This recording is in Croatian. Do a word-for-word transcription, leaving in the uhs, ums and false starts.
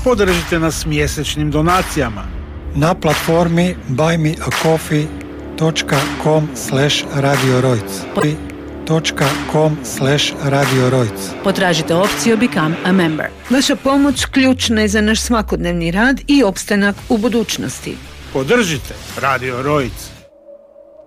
Podržite nas mjesečnim donacijama na platformi buy me a coffee dot com slash radio rojc .com slash radio rojc. Potražite opciju Become a Member. Vaša pomoć ključna je za naš svakodnevni rad i opstanak u budućnosti. Podržite Radio Rojc.